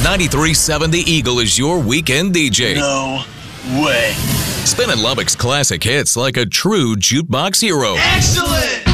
93.7 The Eagle is your weekend DJ. No way. Spinning Lubbock's classic hits like a true jukebox hero. Excellent!